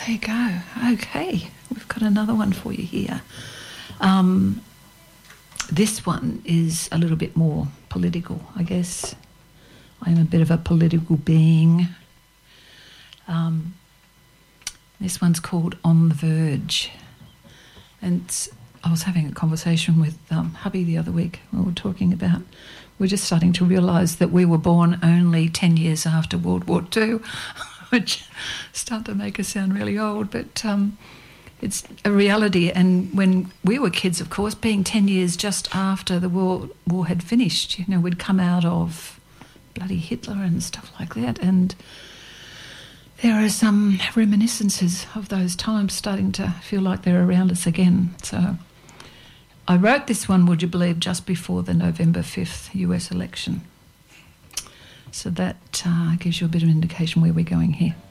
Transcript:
There you go. Okay, we've got another one for you here. This one is a little bit more political, I guess. I'm a bit of a political being. This one's called On the Verge. And I was having a conversation with hubby the other week. We were talking about, we're just starting to realise that we were born only 10 years after World War II, which start to make us sound really old, but it's a reality. And when we were kids, of course, being 10 years just after the war had finished, you know, we'd come out of bloody Hitler and stuff like that, and there are some reminiscences of those times starting to feel like they're around us again. So I wrote this one, would you believe, just before the November 5th US election. So that gives you a bit of an indication where we're going here.